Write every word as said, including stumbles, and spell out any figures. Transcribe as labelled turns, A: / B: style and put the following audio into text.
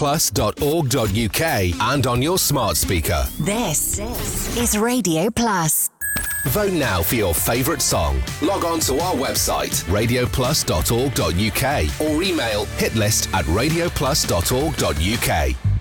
A: plus dot org dot U K and on your smart speaker.
B: This is Radio Plus.
A: Vote now for your favourite song. Log on to our website, radio plus dot org dot U K, or email hitlist at radio plus dot org dot U K.